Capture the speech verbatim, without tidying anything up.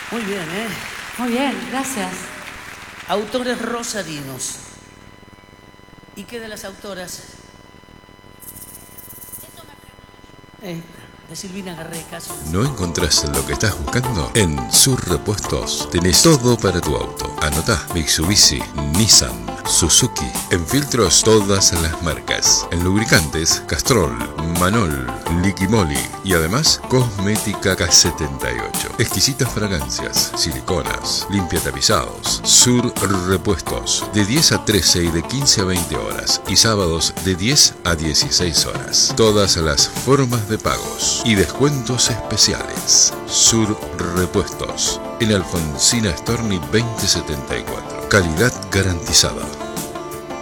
Muy bien, ¿eh? Muy bien, gracias. Autores rosarinos. ¿Y qué de las autoras? Eh, de Silvina Garreca. ¿No encontrás lo que estás buscando? En Sur Repuestos tenés todo para tu auto. Anotá: Mitsubishi, Nissan, Suzuki. En filtros, todas las marcas. En lubricantes, Castrol, Manol, Liquimoli. Y además, cosmética K setenta y ocho. Exquisitas fragancias, siliconas, limpia tapizados. Sur Repuestos, de diez a trece y de quince a veinte horas. Y sábados de diez a dieciséis horas. Todas las formas de pagos y descuentos especiales. Sur Repuestos, en Alfonsina Storni veinte setenta y cuatro. Calidad garantizada.